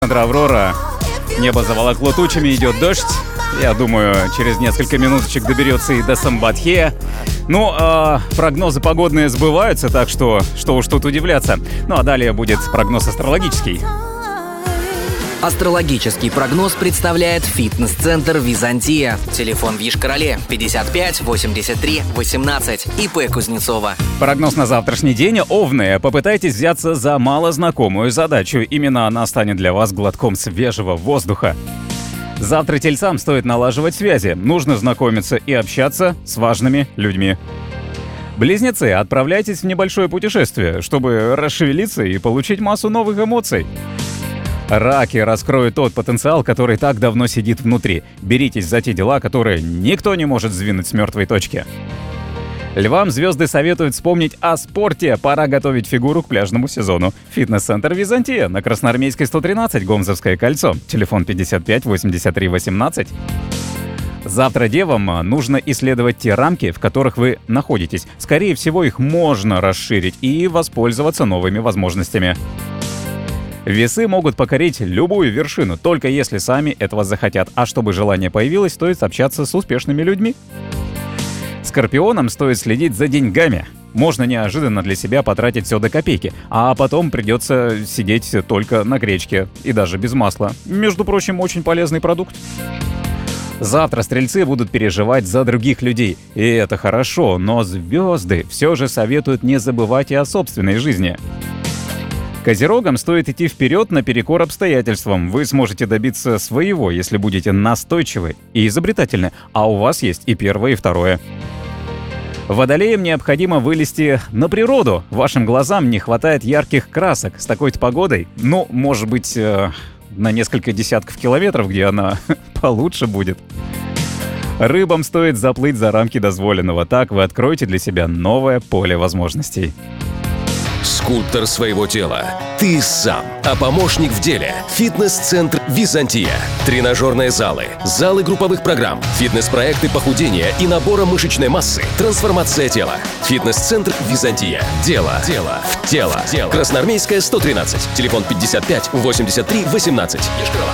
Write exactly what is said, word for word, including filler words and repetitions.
Аврора. Небо заволокло тучами, идет дождь. Я думаю, через несколько минуточек доберется и до Самбатхея. Ну, э, прогнозы погодные сбываются, так что что уж тут удивляться. Ну а далее будет прогноз астрологический. Астрологический прогноз представляет фитнес-центр «Византия». Телефон в Йошкар-Оле пятьдесят пять восемьдесят три восемнадцать. ИП Кузнецова. Прогноз на завтрашний день. Овны, попытайтесь взяться за малознакомую задачу. Именно она станет для вас глотком свежего воздуха. Завтра тельцам стоит налаживать связи. Нужно знакомиться и общаться с важными людьми. Близнецы, отправляйтесь в небольшое путешествие, чтобы расшевелиться и получить массу новых эмоций. Раки, раскроют тот потенциал, который так давно сидит внутри. Беритесь за те дела, которые никто не может сдвинуть с мертвой точки. Львам звезды советуют вспомнить о спорте. Пора готовить фигуру к пляжному сезону. Фитнес-центр «Византия» на Красноармейской сто тринадцать, Гомзовское кольцо. Телефон пятьдесят пять восемьдесят три восемнадцать. Завтра девам нужно исследовать те рамки, в которых вы находитесь. Скорее всего, их можно расширить и воспользоваться новыми возможностями. Весы могут покорить любую вершину, только если сами этого захотят. А чтобы желание появилось, стоит общаться с успешными людьми. Скорпионам стоит следить за деньгами. Можно неожиданно для себя потратить все до копейки, а потом придется сидеть только на гречке и даже без масла. Между прочим, очень полезный продукт. Завтра стрельцы будут переживать за других людей. И это хорошо, но звезды все же советуют не забывать и о собственной жизни. Козерогам стоит идти вперед наперекор обстоятельствам. Вы сможете добиться своего, если будете настойчивы и изобретательны, а у вас есть и первое, и второе. Водолеям необходимо вылезти на природу. Вашим глазам не хватает ярких красок. С такой-то погодой, ну, может быть, э, на несколько десятков километров, где она получше будет. Рыбам стоит заплыть за рамки дозволенного. Так вы откроете для себя новое поле возможностей. Скульптор своего тела. Ты сам. А помощник в деле. Фитнес-центр «Византия». Тренажерные залы, залы групповых программ, фитнес-проекты похудения и набора мышечной массы. Трансформация тела. Фитнес-центр «Византия». Дело. Дело. В тело. Красноармейская сто тринадцать. Телефон пятьдесят пять восемьдесят три восемнадцать. Йошкар-Ола.